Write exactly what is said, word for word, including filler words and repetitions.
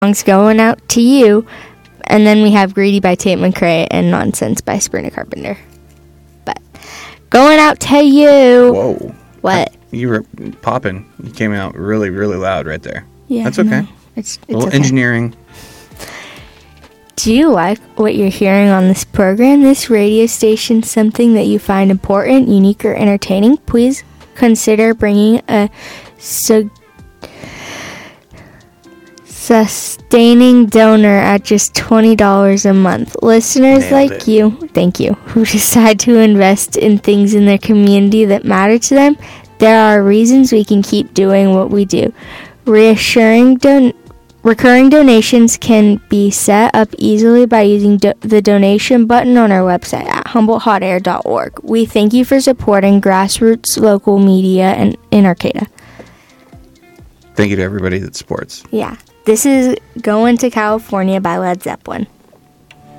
songs going out to you. And then we have Greedy by Tate McRae and Nonsense by Sabrina Carpenter. But going out to you. Whoa. What? You were popping. You came out really, really loud right there. Yeah. That's okay. It's, it's a little okay. engineering. Do you like what you're hearing on this program, this radio station, something that you find important, unique, or entertaining? Please consider bringing a su- sustaining donor at just twenty dollars a month. Listeners Nailed like it. you, thank you, who decide to invest in things in their community that matter to them, there are reasons we can keep doing what we do. Reassuring don- Recurring donations can be set up easily by using do- the donation button on our website at humboldt hot air dot org. We thank you for supporting grassroots local media in, in Arcata. Thank you to everybody that supports. Yeah. This is Going to California by Led Zeppelin.